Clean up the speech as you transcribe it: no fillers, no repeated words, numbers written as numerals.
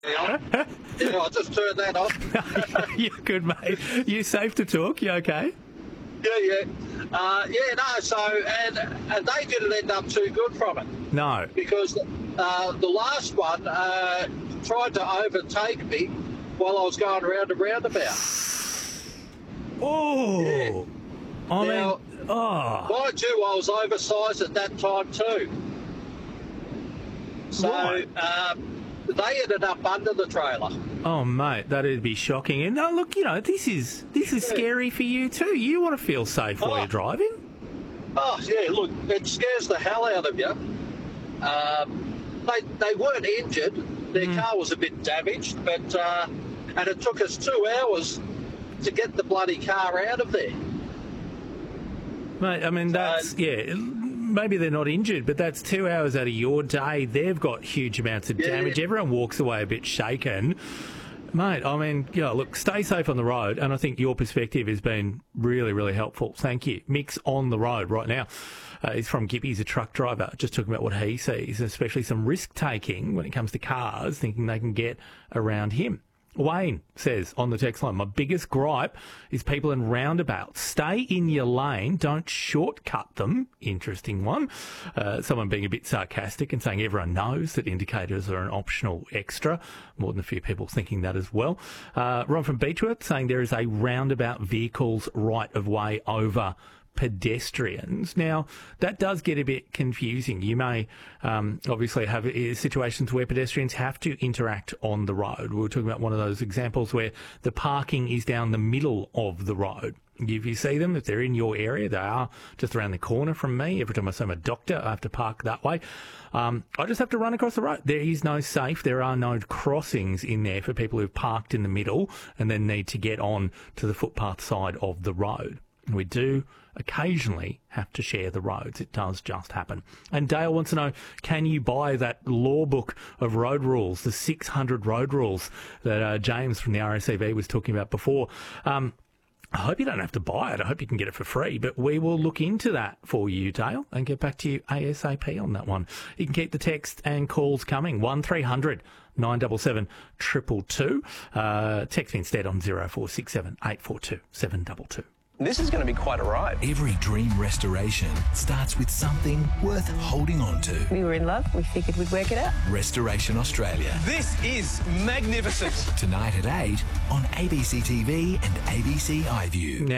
Yeah, I just turned that off. You're good, mate. You safe to talk? You okay? And they didn't end up too good from it No. because the last one tried to overtake me while I was going around a roundabout. Oh. Yeah. Now, mind you, I was oversized at that time too. So Right. they ended up under the trailer. Oh, mate, that'd be shocking. And no, look, this is scary for you too. You want to feel safe while you're driving. Oh, yeah, look, it scares the hell out of you. They weren't injured. Their car was a bit damaged, but and it took us 2 hours to get the bloody car out of there. Mate, I mean, maybe they're not injured, but that's 2 hours out of your day. They've got huge amounts of damage. Everyone walks away a bit shaken. Mate, I mean, look, stay safe on the road, and I think your perspective has been really, really helpful. Thank you. Mick's on the road right now. He's from Gippy. He's a truck driver, just talking about what he sees, especially some risk-taking when it comes to cars, thinking they can get around him. Wayne says on the text line, my biggest gripe is people in roundabouts. Stay in your lane, don't shortcut them. Interesting one. Someone being a bit sarcastic and saying everyone knows that indicators are an optional extra. More than a few people thinking that as well. Ron from Beechworth saying there is a roundabout vehicles right of way over pedestrians. Now, that does get a bit confusing. You may obviously have situations where pedestrians have to interact on the road. We were talking about one of those examples where the parking is down the middle of the road. If you see them, if they're in your area, they are just around the corner from me. Every time I see my doctor, I have to park that way. I just have to run across the road. There is no safe. There are no crossings in there for people who've parked in the middle and then need to get on to the footpath side of the road. We do occasionally have to share the roads. It does just happen. And Dale wants to know, can you buy that law book of road rules, the 600 road rules that James from the RACV was talking about before? I hope you don't have to buy it. I hope you can get it for free. But we will look into that for you, Dale, and get back to you ASAP on that one. You can keep the text and calls coming. 1300 977 222. Text me instead on 0467 842 722. This is going to be quite a ride. Every dream restoration starts with something worth holding on to. We were in love. We figured we'd work it out. Restoration Australia. This is magnificent. Tonight at 8 on ABC TV and ABC iView.